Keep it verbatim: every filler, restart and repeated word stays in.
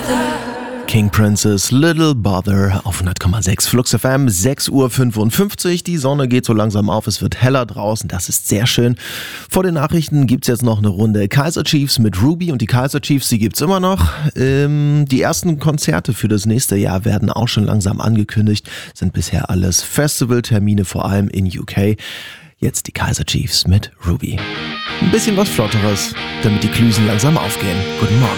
King Princess, Little Bother auf hundert Komma sechs Flux F M, sechs Uhr fünfundfünfzig. Die Sonne geht so langsam auf, es wird heller draußen, das ist sehr schön. Vor den Nachrichten gibt's jetzt noch eine Runde Kaiser Chiefs mit Ruby und die Kaiser Chiefs, die gibt's immer noch. Ähm, die ersten Konzerte für das nächste Jahr werden auch schon langsam angekündigt, sind bisher alles Festivaltermine, vor allem in U K. Jetzt die Kaiser Chiefs mit Ruby. Ein bisschen was Flotteres, damit die Klüsen langsam aufgehen. Guten Morgen.